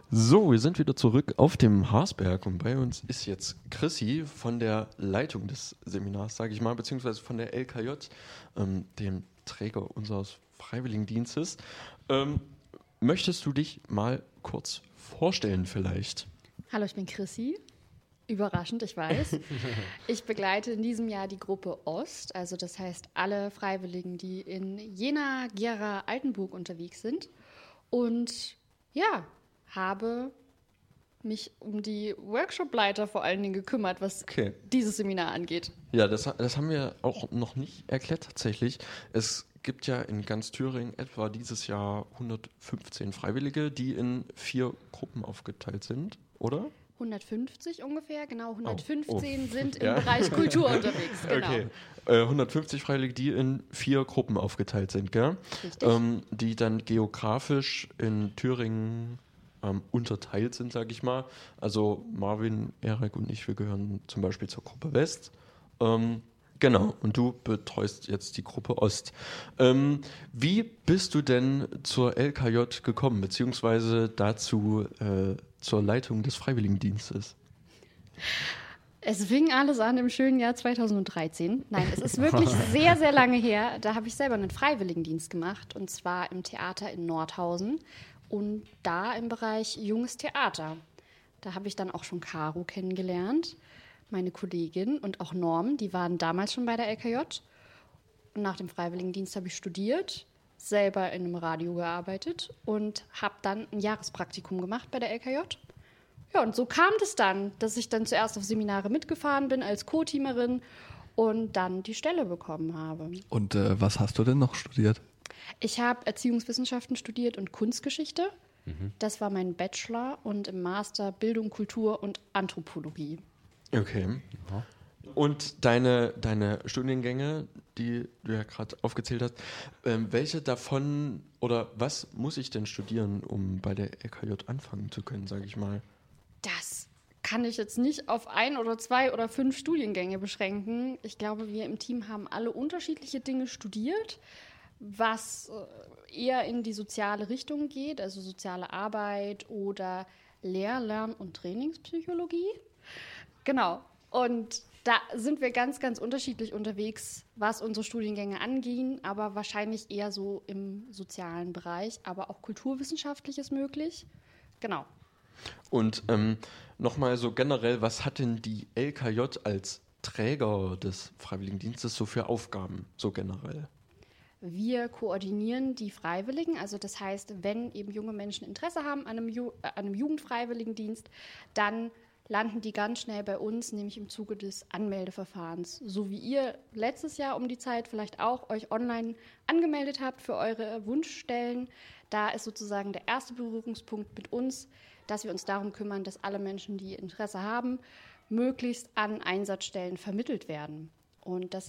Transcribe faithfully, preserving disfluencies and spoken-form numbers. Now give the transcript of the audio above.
So, wir sind wieder zurück auf dem Harsberg und bei uns ist jetzt Chrissy von der Leitung des Seminars, sage ich mal, beziehungsweise von der L K J, ähm, dem Träger unseres Freiwilligendienstes. Ähm, möchtest du dich mal kurz vorstellen vielleicht? Hallo, ich bin Chrissy. Überraschend, ich weiß. Ich begleite in diesem Jahr die Gruppe Ost, also das heißt alle Freiwilligen, die in Jena, Gera, Altenburg unterwegs sind. Und ja, habe mich um die Workshopleiter vor allen Dingen gekümmert, was okay. dieses Seminar angeht. Ja, das, das haben wir auch noch nicht erklärt tatsächlich. Es gibt ja in ganz Thüringen etwa dieses Jahr hundertfünfzehn Freiwillige, die in vier Gruppen aufgeteilt sind, oder? hundertfünfzig ungefähr, genau, hundertfünfzehn oh, oh. sind im ja. Bereich Kultur unterwegs. Genau. Okay. Äh, hundertfünfzig Freiwillige, die in vier Gruppen aufgeteilt sind, gell? Richtig. Ähm, die dann geografisch in Thüringen ähm, unterteilt sind, sage ich mal. Also Marvin, Erik und ich, wir gehören zum Beispiel zur Gruppe West. Ähm, genau, und du betreust jetzt die Gruppe Ost. Ähm, wie bist du denn zur L K J gekommen, beziehungsweise dazu äh, zur Leitung des Freiwilligendienstes? Es fing alles an im schönen Jahr zweitausenddreizehn. Nein, es ist wirklich sehr, sehr lange her. Da habe ich selber einen Freiwilligendienst gemacht, und zwar im Theater in Nordhausen und da im Bereich Junges Theater. Da habe ich dann auch schon Caro kennengelernt, meine Kollegin, und auch Norm, die waren damals schon bei der L K J. Und nach dem Freiwilligendienst habe ich studiert, selber in einem Radio gearbeitet und habe dann ein Jahrespraktikum gemacht bei der L K J. Ja, und so kam das dann, dass ich dann zuerst auf Seminare mitgefahren bin als Co-Teamerin und dann die Stelle bekommen habe. Und äh, was hast du denn noch studiert? Ich habe Erziehungswissenschaften studiert und Kunstgeschichte. Mhm. Das war mein Bachelor, und im Master Bildung, Kultur und Anthropologie. Okay. Ja. Und deine, deine Studiengänge, die du ja gerade aufgezählt hast, ähm, welche davon oder was muss ich denn studieren, um bei der L K J anfangen zu können, sage ich mal? Das kann ich jetzt nicht auf ein oder zwei oder fünf Studiengänge beschränken. Ich glaube, wir im Team haben alle unterschiedliche Dinge studiert, was eher in die soziale Richtung geht, also soziale Arbeit oder Lehr-, Lern- und Trainingspsychologie. Genau. Und da sind wir ganz, ganz unterschiedlich unterwegs, was unsere Studiengänge anging, aber wahrscheinlich eher so im sozialen Bereich, aber auch kulturwissenschaftlich ist möglich. Genau. Und ähm, nochmal so generell, was hat denn die L K J als Träger des Freiwilligendienstes so für Aufgaben, so generell? Wir koordinieren die Freiwilligen, also das heißt, wenn eben junge Menschen Interesse haben an einem, Ju- äh, an einem Jugendfreiwilligendienst, dann landen die ganz schnell bei uns, nämlich im Zuge des Anmeldeverfahrens. So wie ihr letztes Jahr um die Zeit vielleicht auch euch online angemeldet habt für eure Wunschstellen. Da ist sozusagen der erste Berührungspunkt mit uns, dass wir uns darum kümmern, dass alle Menschen, die Interesse haben, möglichst an Einsatzstellen vermittelt werden. Und das